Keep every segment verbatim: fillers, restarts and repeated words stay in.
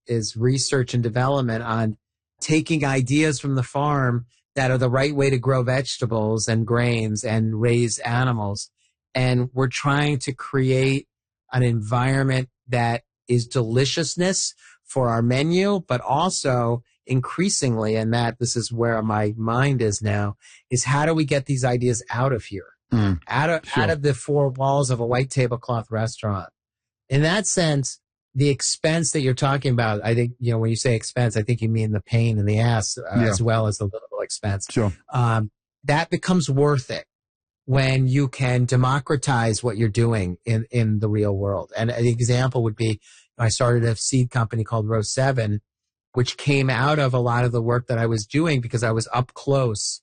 is research and development on taking ideas from the farm that are the right way to grow vegetables and grains and raise animals. And we're trying to create an environment that is deliciousness for our menu, but also increasingly, and Matt, this is where my mind is now, is how do we get these ideas out of here, mm, out of sure. out of the four walls of a white tablecloth restaurant? In that sense, the expense that you're talking about, I think, you know, when you say expense, I think you mean the pain in the ass uh, yeah. as well as the little expense. Sure. Um, that becomes worth it when you can democratize what you're doing in, in the real world. And an example would be, I started a seed company called Row seven, which came out of a lot of the work that I was doing because I was up close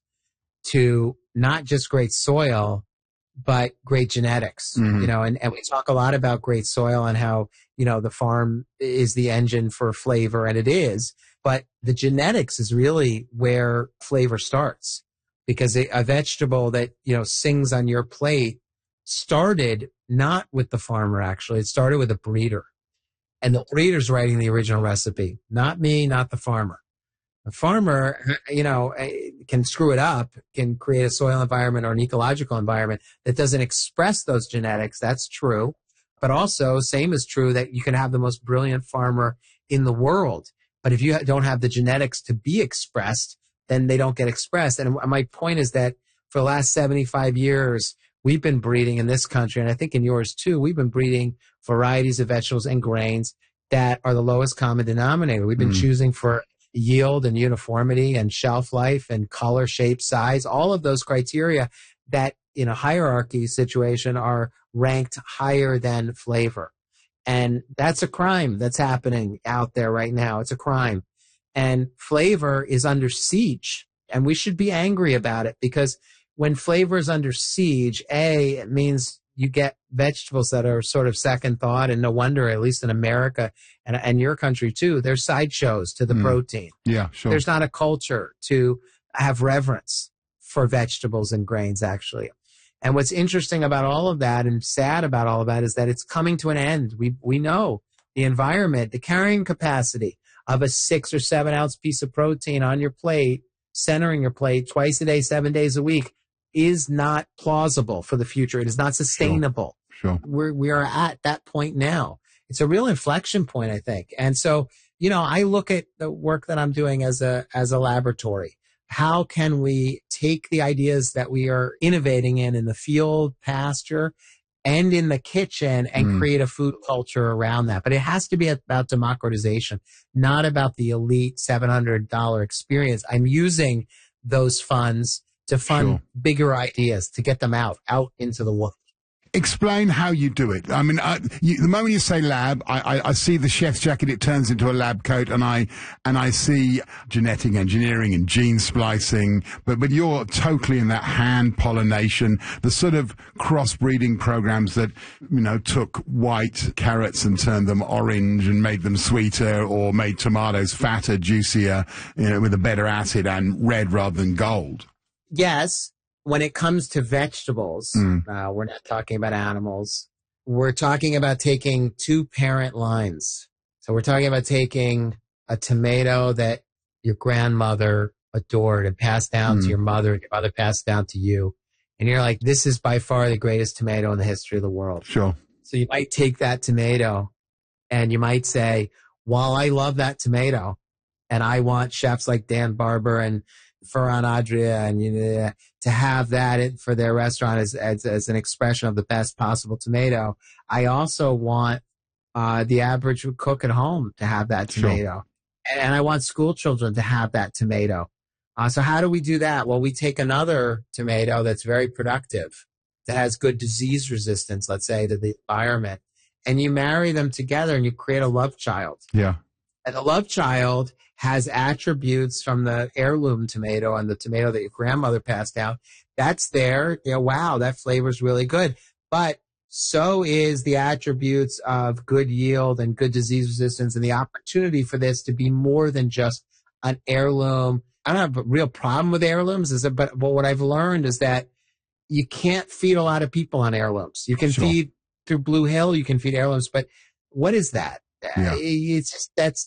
to not just great soil, but great genetics, mm-hmm. you know, and, and we talk a lot about great soil and how, you know, the farm is the engine for flavor, and it is, but the genetics is really where flavor starts, because a, a vegetable that, you know, sings on your plate started not with the farmer, actually. It started with a breeder, and the breeder's writing the original recipe, not me, not the farmer. The farmer, you know, can screw it up, can create a soil environment or an ecological environment that doesn't express those genetics. That's true. But also, same is true that you can have the most brilliant farmer in the world. But if you don't have the genetics to be expressed, then they don't get expressed. And my point is that for the last seventy-five years, we've been breeding in this country, and I think in yours too, we've been breeding varieties of vegetables and grains that are the lowest common denominator. We've been mm. choosing for yield and uniformity and shelf life and color, shape, size, all of those criteria that in a hierarchy situation are ranked higher than flavor. And that's a crime that's happening out there right now. It's a crime. And flavor is under siege, and we should be angry about it, because when flavor is under siege, A, it means you get vegetables that are sort of second thought, and no wonder, at least in America and, and your country too, there's sideshows to the mm. protein. Yeah, sure. There's not a culture to have reverence for vegetables and grains, actually. And what's interesting about all of that and sad about all of that is that it's coming to an end. We we know the environment, the carrying capacity of a six or seven ounce piece of protein on your plate, centering your plate twice a day, seven days a week, is not plausible for the future. It is not sustainable. Sure. Sure. We're, we are at that point now. It's a real inflection point, I think. And so, you know, I look at the work that I'm doing as a, as a laboratory. How can we take the ideas that we are innovating in, in the field, pasture, and in the kitchen and mm. create a food culture around that? But it has to be about democratization, not about the elite seven hundred dollars experience. I'm using those funds to fund sure. bigger ideas, to get them out, out into the world. Explain how you do it. I mean, I, you, the moment you say lab, I, I, I see the chef's jacket, it turns into a lab coat, and I and I see genetic engineering and gene splicing, but, but you're totally in that hand pollination, the sort of crossbreeding programs that, you know, took white carrots and turned them orange and made them sweeter, or made tomatoes fatter, juicier, you know, with a better acid, and red rather than gold. Yes. When it comes to vegetables, mm. uh, we're not talking about animals. We're talking about taking two parent lines. So we're talking about taking a tomato that your grandmother adored and passed down mm. to your mother, and your mother passed down to you. And you're like, this is by far the greatest tomato in the history of the world. Sure. So you might take that tomato and you might say, while I love that tomato and I want chefs like Dan Barber and Ferran Adria and you know, to have that for their restaurant as, as as an expression of the best possible tomato, I also want uh, the average cook at home to have that tomato. Sure. And, and I want school children to have that tomato. Uh, so how do we do that? Well, we take another tomato that's very productive, that has good disease resistance, let's say, to the environment, and you marry them together and you create a love child. Yeah. And the love child has attributes from the heirloom tomato and the tomato that your grandmother passed down. That's there. You know, wow, that flavor's really good. But so is the attributes of good yield and good disease resistance, and the opportunity for this to be more than just an heirloom. I don't have a real problem with heirlooms, is it, but, but what I've learned is that you can't feed a lot of people on heirlooms. You can sure. feed through Blue Hill, you can feed heirlooms, but what is that? Yeah. It's that's